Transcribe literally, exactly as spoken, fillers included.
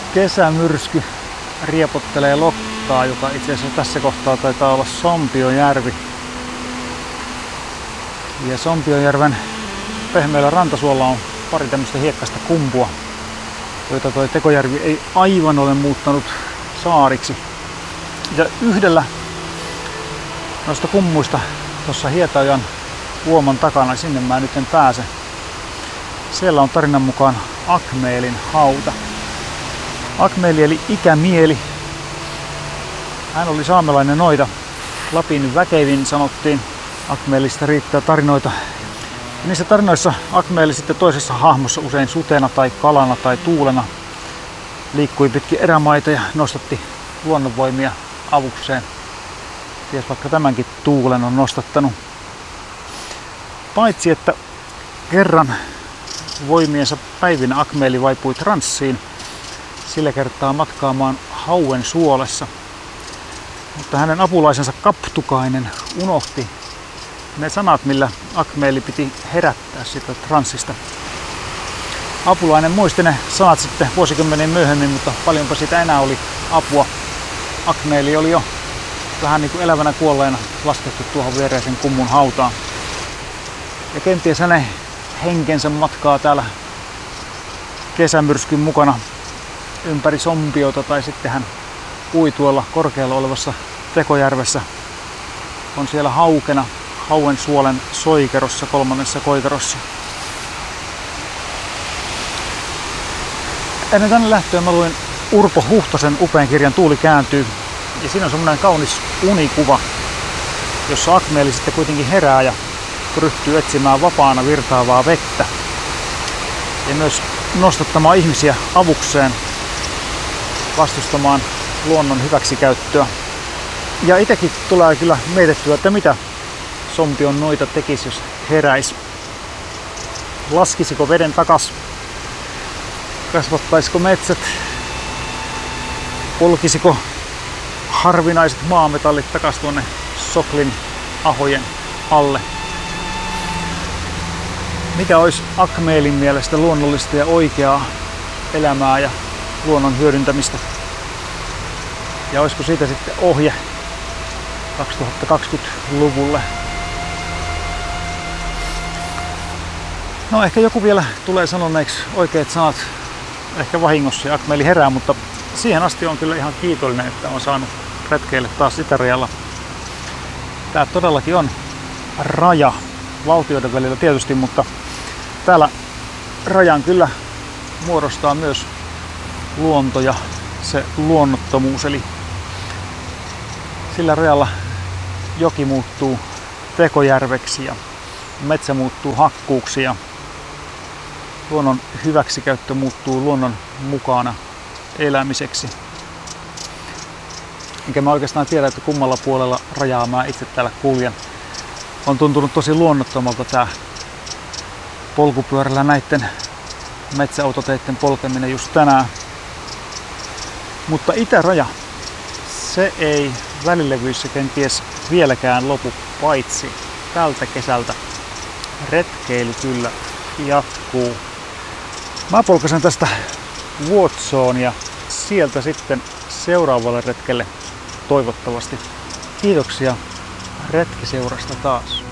Kesämyrsky riepottelee Lokkaa, joka itse asiassa tässä kohtaa taitaa olla Sompiojärvi. Ja Sompiojärven pehmeällä rantasuolla on pari tämmöistä hiekkasta kumpua, joita toi Tekojärvi ei aivan ole muuttanut saariksi. Ja yhdellä noista kummuista tuossa Hietaojan uoman takana, sinne mä nyt en pääse. Siellä on tarinan mukaan Akmeelin hauta. Akmeeli eli ikämieli. Hän oli saamelainen noita. Lapin väkevin sanottiin. Akmeelista riittää tarinoita. Ja niissä tarinoissa Akmeeli sitten toisessa hahmossa usein sutena tai kalana tai tuulena liikkui pitkin erämaita ja nostatti luonnonvoimia avukseen. Ties vaikka tämänkin tuulen on nostattanut. Paitsi että kerran voimiensa päivinä Akmeeli vaipui transsiin, sillä kertaa matkaamaan hauen suolessa. Mutta hänen apulaisensa Kaptukainen unohti ne sanat, millä Akmeeli piti herättää sitä transsista. Apulainen muisti ne sanat sitten vuosikymmenen myöhemmin, mutta paljonpa siitä enää oli apua. Akmeeli oli jo vähän niin kuin elävänä kuolleena laskettu tuohon viereisen kummun hautaan. Ja kenties hänen henkensä matkaa täällä kesämyrskyn mukana ympäri Sompiota, tai sitten hän ui tuolla korkealla olevassa Tekojärvessä. On siellä haukena hauen suolen soikerossa, kolmannessa koikerossa. Ennen tänne lähtöön mä luin Urpo Huhtasen upean kirjan Tuuli kääntyy. Ja siinä on semmoinen kaunis unikuva, jossa Akmeeli sitten kuitenkin herää ja ryhtyy etsimään vapaana virtaavaa vettä. Ja myös nostattamaan ihmisiä avukseen vastustamaan luonnon hyväksikäyttöä. Ja itsekin tulee kyllä mietittyä, että mitä Sompion noita tekisi, jos heräisi. Laskisiko veden takas? Kasvattaisiko metsät? Polkisiko harvinaiset maametallit takas tuonne Soklin ahojen alle? Mikä olisi Akmeelin mielestä luonnollista ja oikeaa elämää ja luonnon hyödyntämistä? Ja olisiko siitä sitten ohje kaksituhattakaksikymmentäluvulle? No ehkä joku vielä tulee sanoneeksi oikeat sanat ehkä vahingossa ja Akmeeli herää, mutta siihen asti on kyllä ihan kiitollinen, että on saanut retkeille taas itärajalla. Tää todellakin on raja valtioiden välillä tietysti, mutta täällä rajan kyllä muodostaa myös luonto ja se luonnottomuus. Eli sillä rajalla joki muuttuu Tekojärveksi ja metsä muuttuu hakkuuksi ja luonnon hyväksikäyttö muuttuu luonnon mukana elämiseksi. Enkä mä oikeastaan tiedä, että kummalla puolella rajaa mä itse täällä kuljen. On tuntunut tosi luonnottomalta tää polkupyörällä näitten metsäautoteitten polkeminen just tänään. Mutta itäraja, se ei välilevyissä kenties vieläkään lopu, paitsi tältä kesältä retkeily kyllä jatkuu. Mä polkasen tästä Vuotsoon ja sieltä sitten seuraavalle retkelle toivottavasti. Kiitoksia retkiseurasta taas.